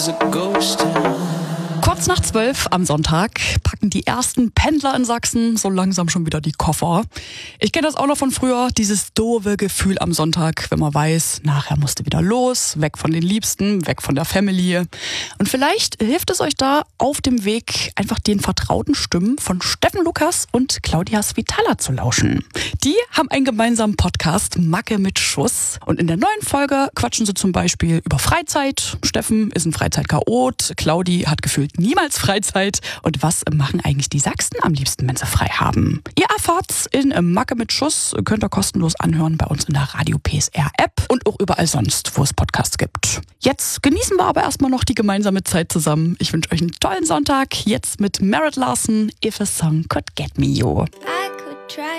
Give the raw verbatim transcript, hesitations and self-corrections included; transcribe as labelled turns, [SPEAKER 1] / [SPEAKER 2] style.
[SPEAKER 1] Kurz nach zwölf am Sonntag packen die ersten Pendler in Sachsen so langsam schon wieder die Koffer. Ich kenne das auch noch von früher, dieses doofe Gefühl am Sonntag, wenn man weiß, nachher musst du wieder los, weg von den Liebsten, weg von der Family. Und vielleicht hilft es euch da auf dem Weg, einfach den vertrauten Stimmen von Steffen Lukas und Claudia Svitala zu lauschen. Die haben einen gemeinsamen Podcast, Macke mit Schuss. Und in der neuen Folge quatschen sie zum Beispiel über Freizeit. Steffen ist ein Freizeitchaot, Claudi hat gefühlt niemals Freizeit. Und was machen eigentlich die Sachsen am liebsten, wenn sie frei haben? Ihr erfahrt's in Macke mit Schuss, könnt ihr kostenlos anhören bei uns in der Radio P S R App und auch überall sonst, wo es Podcasts gibt. Jetzt genießen wir aber erstmal noch die gemeinsame Zeit zusammen. Ich wünsche euch einen tollen Sonntag. Jetzt mit Merritt Larson, If a Song Could Get Me You.
[SPEAKER 2] I could try